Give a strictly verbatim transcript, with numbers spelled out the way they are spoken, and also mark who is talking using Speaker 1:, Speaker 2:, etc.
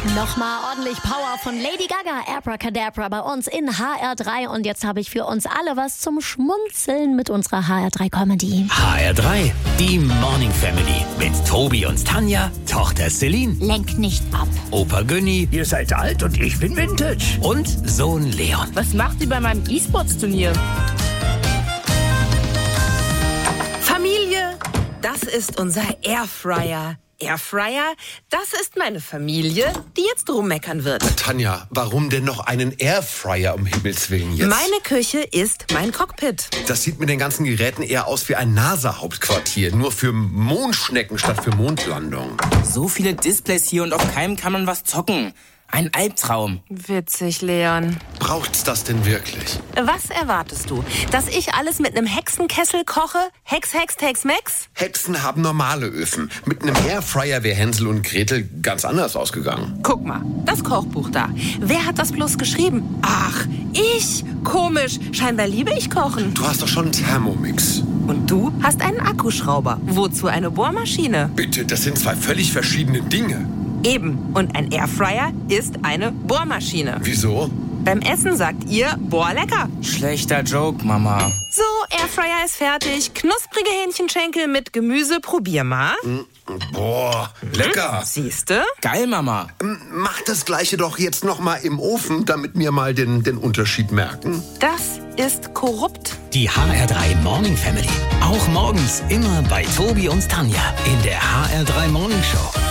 Speaker 1: Nochmal ordentlich Power von Lady Gaga, Abracadabra bei uns in H R drei. Und jetzt habe ich für uns alle was zum Schmunzeln mit unserer H R drei Comedy.
Speaker 2: H R drei, die Morning Family mit Tobi und Tanja, Tochter Celine,
Speaker 1: Lenk nicht ab.
Speaker 2: Opa Günni
Speaker 3: Ihr seid alt und ich bin Vintage.
Speaker 2: und Sohn Leon.
Speaker 4: Was macht ihr bei meinem E-Sports-Turnier? Familie, das ist unser Airfryer. Airfryer, das ist meine Familie, die jetzt rummeckern wird.
Speaker 5: Tanja, warum denn noch einen Airfryer um Himmels Willen jetzt?
Speaker 4: Meine Küche ist mein Cockpit.
Speaker 5: Das sieht mit den ganzen Geräten eher aus wie ein NASA-Hauptquartier. Nur für Mondschnecken statt für Mondlandung.
Speaker 6: So viele Displays hier und auf keinem kann man was zocken. Ein Albtraum.
Speaker 4: Witzig, Leon.
Speaker 5: Braucht's das denn wirklich?
Speaker 4: Was erwartest du? Dass ich alles mit einem Hexenkessel koche? Hex, Hex, Tex, Mex?
Speaker 5: Hexen haben normale Öfen. Mit einem Airfryer wäre Hänsel und Gretel ganz anders ausgegangen.
Speaker 4: Guck mal, das Kochbuch da. Wer hat das bloß geschrieben? Ach, ich? Komisch. Scheinbar liebe ich Kochen.
Speaker 5: Du hast doch schon einen Thermomix.
Speaker 4: Und du hast einen Akkuschrauber. Wozu eine Bohrmaschine?
Speaker 5: Bitte, das sind zwei völlig verschiedene Dinge.
Speaker 4: Eben. Und ein Airfryer ist eine Bohrmaschine.
Speaker 5: Wieso?
Speaker 4: Beim Essen sagt ihr, boah, lecker.
Speaker 6: Schlechter Joke, Mama.
Speaker 4: So, Airfryer ist fertig. Knusprige Hähnchenschenkel mit Gemüse. Probier mal.
Speaker 5: Boah, lecker.
Speaker 4: Siehste?
Speaker 6: Geil, Mama.
Speaker 5: Mach das Gleiche doch jetzt noch mal im Ofen, damit wir mal den, den Unterschied merken.
Speaker 4: Das ist korrupt.
Speaker 2: Die H R drei Morning Family. Auch morgens immer bei Tobi und Tanja in der H R drei Morning Show.